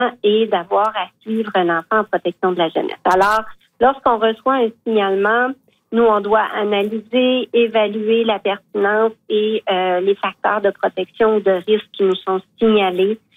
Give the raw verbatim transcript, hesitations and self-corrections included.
et d'avoir à suivre un enfant en protection de la jeunesse. Alors, lorsqu'on reçoit un signalement, nous, on doit analyser, évaluer la pertinence et euh, les facteurs de protection ou de risque qui nous sont signalés